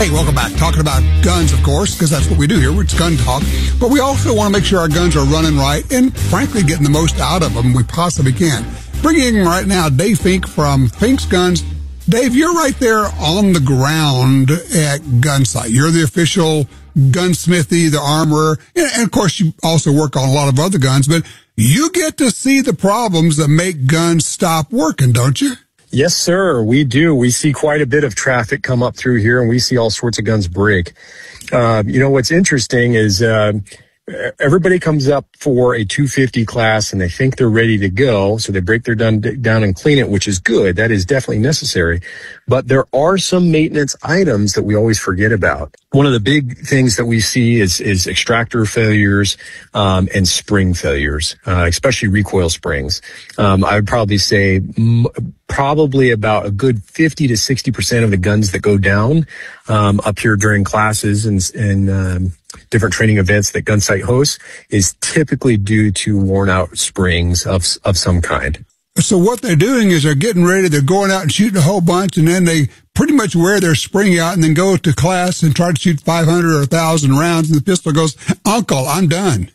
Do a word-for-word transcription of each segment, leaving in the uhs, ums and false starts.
Hey, welcome back. Talking about guns, of course, because that's what we do here. It's gun talk. But we also want to make sure our guns are running right and, frankly, getting the most out of them we possibly can. Bringing in right now Dave Fink from Fink's Guns. Dave, you're right there on the ground at Gunsight. You're the official gunsmithy, the armorer, and, of course, you also work on a lot of other guns, but you get to see the problems that make guns stop working, don't you? Yes, sir. We do. We see quite a bit of traffic come up through here, and we see all sorts of guns break. Uh, you know, what's interesting is uh, everybody comes up for a two fifty class, and they think they're ready to go, so they break their gun down and clean it, which is good. That is definitely necessary. But there are some maintenance items that we always forget about. One of the big things that we see is, is extractor failures um, and spring failures, uh, especially recoil springs. Um, I would probably say m- probably about a good fifty to sixty percent of the guns that go down um, up here during classes and, and um, different training events that Gunsight hosts is typically due to worn out springs of of some kind. So what they're doing is they're getting ready, they're going out and shooting a whole bunch, and then they pretty much wear their spring out and then go to class and try to shoot five hundred or one thousand rounds, and the pistol goes, "Uncle, I'm done."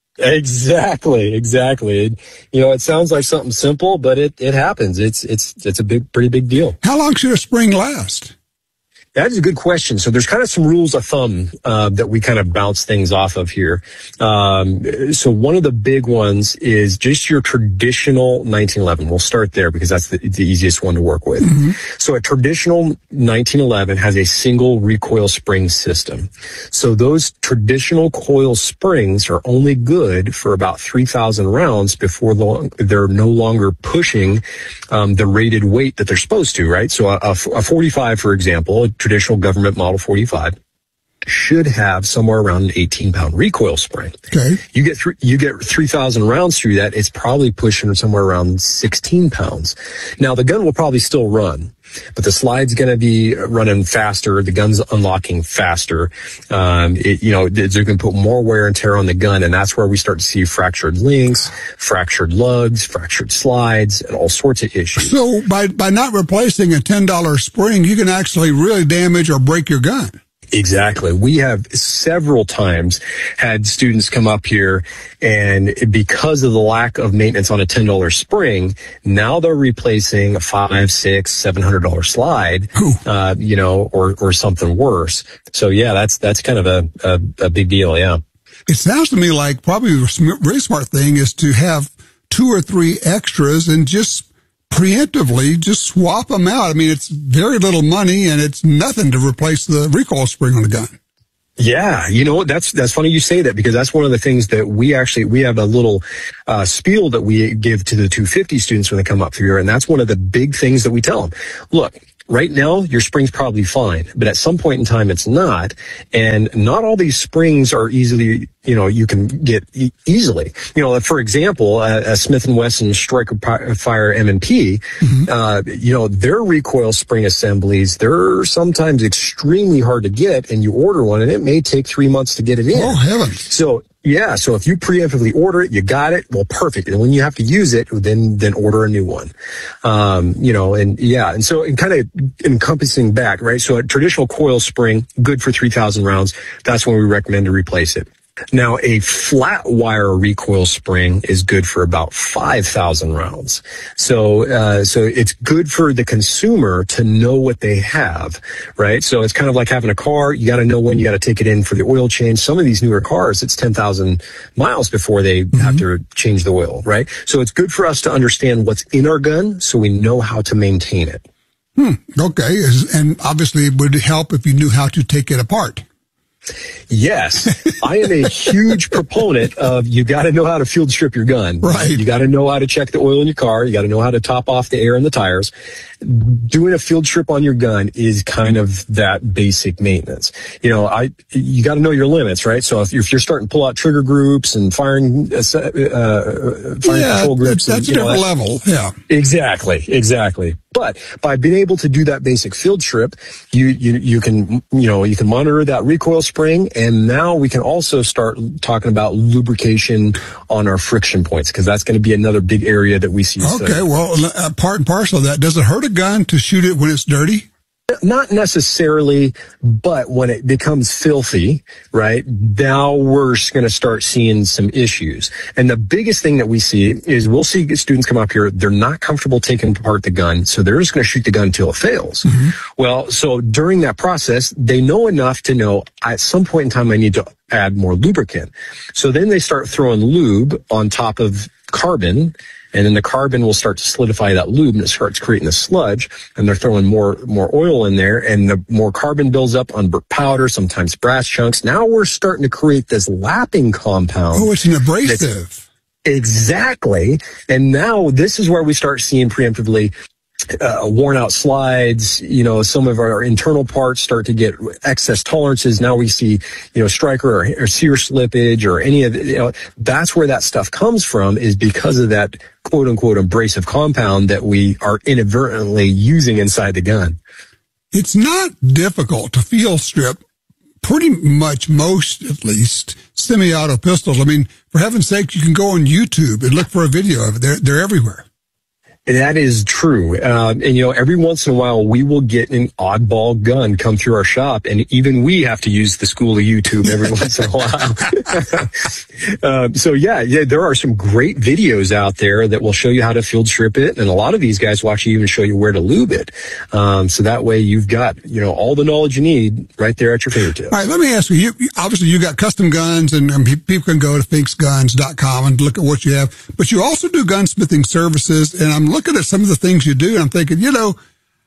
Exactly, exactly. It, you know, it sounds like something simple, but it, it happens. It's it's it's a big, pretty big deal. How long should a spring last? That is a good question. So there's kind of some rules of thumb uh, that we kind of bounce things off of here. Um, so one of the big ones is just your traditional nineteen eleven. We'll start there because that's the, the easiest one to work with. Mm-hmm. So a traditional nineteen eleven has a single recoil spring system. So those traditional coil springs are only good for about three thousand rounds before the, they're no longer pushing um, the rated weight that they're supposed to, right? So a, a forty-five, for example, a traditional government model forty-five should have somewhere around an eighteen pound recoil spring. Okay. You get th- you get three thousand rounds through that, it's probably pushing somewhere around sixteen pounds. Now the gun will probably still run, but the slide's going to be running faster. The gun's unlocking faster. Um, it, you know, they're going to put more wear and tear on the gun, and that's where we start to see fractured links, fractured lugs, fractured slides, and all sorts of issues. So by by not replacing a ten dollar spring, you can actually really damage or break your gun. Exactly. We have several times had students come up here, and because of the lack of maintenance on a ten dollar spring, now they're replacing a five, six, seven hundred dollar slide, uh, you know, or or something worse. So yeah, that's that's kind of a a, a big deal. Yeah. It sounds to me like probably the really smart thing is to have two or three extras and just preemptively just swap them out. I mean, it's very little money and it's nothing to replace the recoil spring on the gun. Yeah, you know, that's that's funny you say that, because that's one of the things that we actually, we have a little uh, spiel that we give to the two fifty students when they come up through here, and that's one of the big things that we tell them. Look, right now, your spring's probably fine, but at some point in time, it's not. And not all these springs are easily, you know, you can get e- easily. You know, for example, a, a Smith and Wesson Striker Fire M and P, mm-hmm. uh, you know, their recoil spring assemblies, they're sometimes extremely hard to get, and you order one, and it may take three months to get it in. Oh, heavens. So, yeah, so if you preemptively order it, you got it, well, perfect. And when you have to use it, then then order a new one. Um, you know, and yeah, and so and kind of encompassing back, right? So a traditional coil spring, good for three thousand rounds. That's when we recommend to replace it. Now, a flat wire recoil spring is good for about five thousand rounds. So, uh, so it's good for the consumer to know what they have, right? So it's kind of like having a car. You got to know when you got to take it in for the oil change. Some of these newer cars, it's ten thousand miles before they mm-hmm. have to change the oil, right? So it's good for us to understand what's in our gun so we know how to maintain it. Hmm. Okay. And obviously it would help if you knew how to take it apart. Yes, I am a huge proponent of you got to know how to field strip your gun. Right. You got to know how to check the oil in your car. You got to know how to top off the air in the tires. Doing a field strip on your gun is kind of that basic maintenance. You know, I you got to know your limits, right? So if you're, if you're starting to pull out trigger groups and firing, uh, uh, firing yeah, control groups, that's and, a different know, level. Yeah, exactly, exactly. But by being able to do that basic field strip, you, you, you can, you know, you can monitor that recoil spring. And now we can also start talking about lubrication on our friction points, because that's going to be another big area that we see. Okay. Well, uh, part and parcel of that, does it hurt a gun to shoot it when it's dirty? Not necessarily, but when it becomes filthy, right, now we're going to start seeing some issues. And the biggest thing that we see is we'll see students come up here, they're not comfortable taking apart the gun, so they're just going to shoot the gun until it fails. Mm-hmm. Well, so during that process, they know enough to know at some point in time I need to add more lubricant. So then they start throwing lube on top of carbon, and then the carbon will start to solidify that lube, and it starts creating the sludge, and they're throwing more more oil in there, and the more carbon builds up on powder, sometimes brass chunks. Now we're starting to create this lapping compound. Oh, it's an abrasive. Exactly. And now this is where we start seeing preemptively Uh, worn out slides, you know, some of our internal parts start to get excess tolerances. Now we see, you know, striker or, or sear slippage or any of it, you know, that's where that stuff comes from, is because of that quote unquote abrasive compound that we are inadvertently using inside the gun. It's not difficult to field strip pretty much most, at least, semi-auto pistols. I mean, for heaven's sake, you can go on YouTube and look for a video of it. They're, they're everywhere. That is true. Um, and, you know, every once in a while, we will get an oddball gun come through our shop, and even we have to use the school of YouTube every once in a while. um, so, yeah, yeah, there are some great videos out there that will show you how to field strip it, and a lot of these guys will actually even show you where to lube it. Um, so that way you've got, you know, all the knowledge you need right there at your fingertips. All right, let me ask you, you obviously you got custom guns, and, and people can go to finks guns dot com and look at what you have, but you also do gunsmithing services, and I'm looking at some of the things you do, and I'm thinking, you know,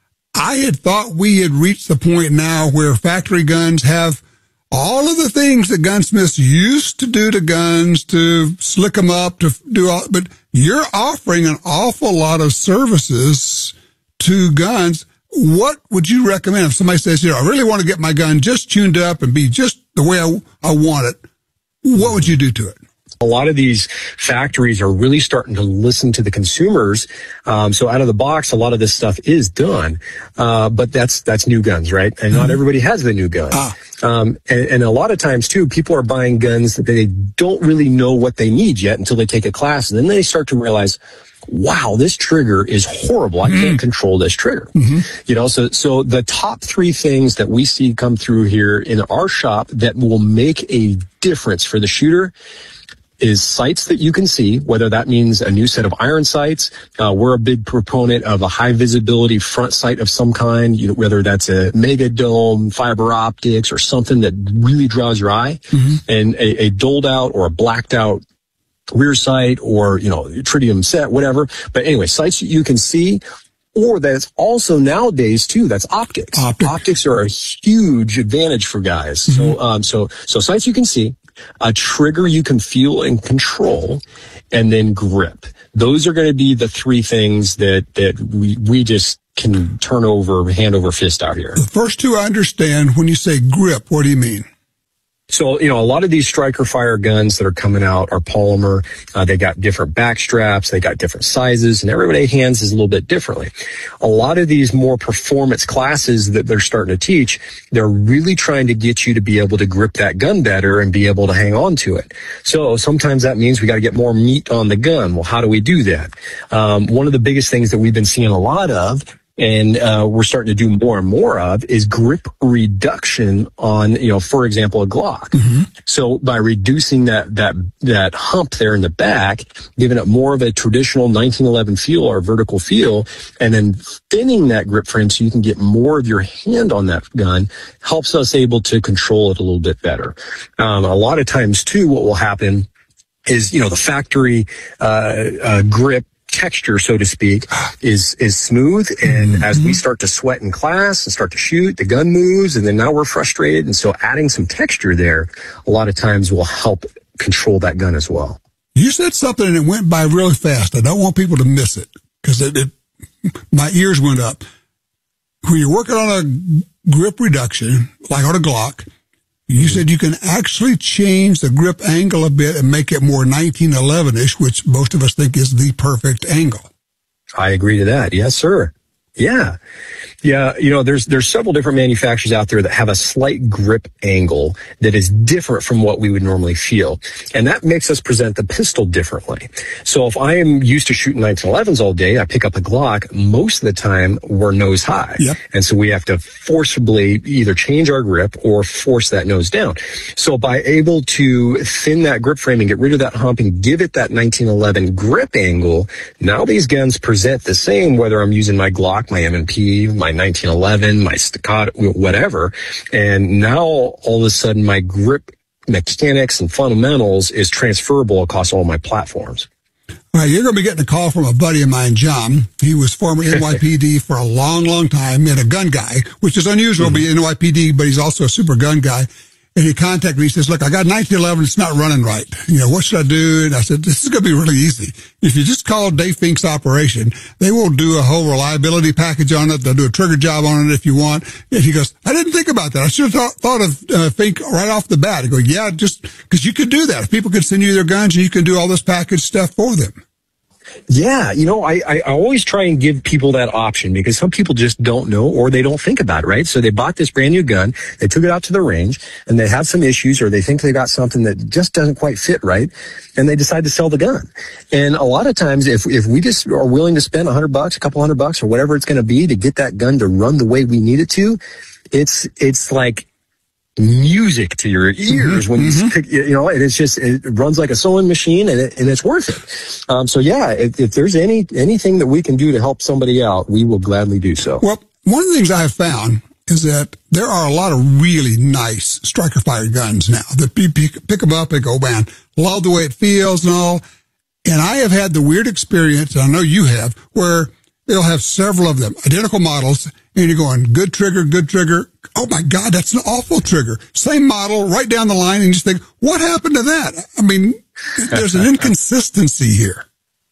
I had thought we had reached the point now where factory guns have all of the things that gunsmiths used to do to guns, to slick them up, to do all, but you're offering an awful lot of services to guns. What would you recommend if somebody says, you know, I really want to get my gun just tuned up and be just the way I, I want it? What would you do to it? A lot of these factories are really starting to listen to the consumers. Um, so out of the box, a lot of this stuff is done. Uh, but that's, that's new guns, right? And not everybody has the new gun. Ah. Um, and, and a lot of times too, people are buying guns that they don't really know what they need yet until they take a class. And then they start to realize, wow, this trigger is horrible. I can't mm-hmm. control this trigger. Mm-hmm. You know, so, so the top three things that we see come through here in our shop that will make a difference for the shooter is sights that you can see, whether that means a new set of iron sights. Uh, we're a big proponent of a high visibility front sight of some kind, you know, whether that's a mega dome, fiber optics, or something that really draws your eye, mm-hmm. and a, a doled out or a blacked out rear sight, or, you know, tritium set, whatever. But anyway, sights that you can see. Or that's also nowadays too, that's optics. Optic. Optics are a huge advantage for guys. Mm-hmm. So, um, so, so sights you can see, a trigger you can feel and control, and then grip. Those are going to be the three things that, that we, we just can turn over, hand over fist out here. The first two I understand. When you say grip, what do you mean? So, you know, a lot of these striker fire guns that are coming out are polymer. Uh, they got different back straps. They got different sizes, and everybody hands is a little bit differently. A lot of these more performance classes that they're starting to teach, they're really trying to get you to be able to grip that gun better and be able to hang on to it. So sometimes that means we got to get more meat on the gun. Well, how do we do that? Um, one of the biggest things that we've been seeing a lot of, and uh, we're starting to do more and more of, is grip reduction on, you know, for example, a Glock. Mm-hmm. So by reducing that that that hump there in the back, giving it more of a traditional nineteen eleven feel or vertical feel, and then thinning that grip frame so you can get more of your hand on that gun, helps us able to control it a little bit better. Um, a lot of times too, what will happen is, you know, the factory uh, uh, grip texture, so to speak, is is smooth, and mm-hmm. as we start to sweat in class and start to shoot, the gun moves, and then now we're frustrated, and so adding some texture there a lot of times will help control that gun as well. You said something and it went by really fast. I don't want people to miss it, because it, it my ears went up. When you're working on a grip reduction, like on a Glock, you said you can actually change the grip angle a bit and make it more nineteen eleven-ish, which most of us think is the perfect angle. I agree to that. Yes, sir. Yeah. Yeah, you know, there's there's several different manufacturers out there that have a slight grip angle that is different from what we would normally feel. And that makes us present the pistol differently. So if I am used to shooting nineteen elevens all day, I pick up a Glock, most of the time we're nose high. Yep. And so we have to forcibly either change our grip or force that nose down. So by able to thin that grip frame and get rid of that hump and give it that nineteen eleven grip angle, now these guns present the same whether I'm using my Glock, my M and P, my nineteen eleven, my Staccato, whatever. And now all of a sudden my grip mechanics and fundamentals is transferable across all my platforms. All right, you're going to be getting a call from a buddy of mine, John. He was former N Y P D for a long, long time and a gun guy, which is unusual to be N Y P D, but he's also a super gun guy. And he contacted me. He says, look, I got nineteen eleven. It's not running right. You know, what should I do? And I said, this is going to be really easy. If you just call Dave Fink's operation, they will do a whole reliability package on it. They'll do a trigger job on it if you want. And he goes, I didn't think about that. I should have thought, thought of uh, Fink right off the bat. I go, yeah, just because you could do that. If people could send you their guns and you can do all this package stuff for them. Yeah, you know, I, I always try and give people that option because some people just don't know or they don't think about it, right? So they bought this brand new gun, they took it out to the range, and they have some issues or they think they got something that just doesn't quite fit right, and they decide to sell the gun. And a lot of times, if if we just are willing to spend a hundred bucks, a couple hundred bucks, or whatever it's going to be to get that gun to run the way we need it to, it's it's like music to your ears mm-hmm, when you mm-hmm. pick, you know, and it's just, it runs like a sewing machine and it, and it's worth it. Um, so yeah, if, if there's any, anything that we can do to help somebody out, we will gladly do so. Well, one of the things I have found is that there are a lot of really nice striker fire guns now that people pick them up and go, man, love the way it feels and all. And I have had the weird experience, and I know you have, where they'll have several of them, identical models, and you're going, good trigger, good trigger. Oh, my God, that's an awful trigger. Same model, right down the line, and you just think, what happened to that? I mean, there's an inconsistency here.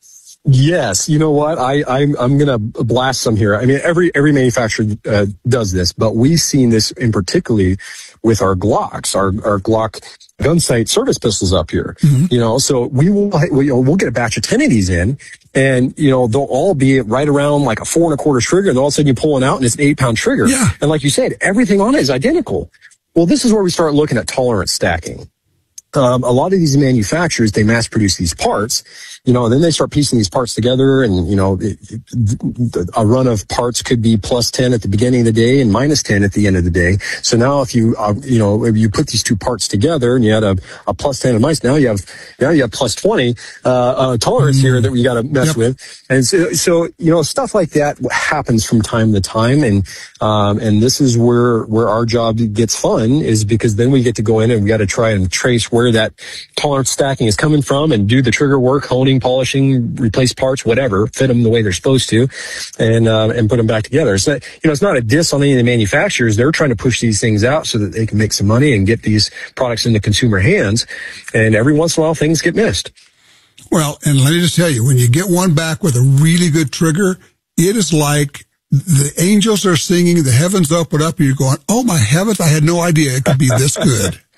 Yes, you know what? I, I'm I'm gonna blast some here. I mean, every every manufacturer uh, does this, but we've seen this in particularly with our Glocks, our our Glock gun sight service pistols up here. Mm-hmm. You know, so we will we, you know, we'll get a batch of ten of these in, and you know they'll all be right around like a four and a quarter trigger, and all of a sudden you pull it out and it's an eight pound trigger. Yeah. And like you said, everything on it is identical. Well, this is where we start looking at tolerance stacking. Um, a lot of these manufacturers, they mass produce these parts, you know, and then they start piecing these parts together, and, you know, it, it, a run of parts could be plus ten at the beginning of the day and minus ten at the end of the day. So now if you, uh, you know, if you put these two parts together and you had a, a plus ten and minus, now you have, now you have plus twenty, uh, uh tolerance mm-hmm. here that we got to mess yep. with. And so, so, you know, stuff like that happens from time to time. And, um, and this is where, where our job gets fun, is because then we get to go in and we got to try and trace where that tolerance stacking is coming from and do the trigger work, honing, polishing, replace parts, whatever, fit them the way they're supposed to, and uh, and put them back together. It's not, you know, it's not a diss on any of the manufacturers. They're trying to push these things out so that they can make some money and get these products into consumer hands. And every once in a while, things get missed. Well, and let me just tell you, when you get one back with a really good trigger, it is like the angels are singing, the heavens open up, and you're going, oh my heavens, I had no idea it could be this good.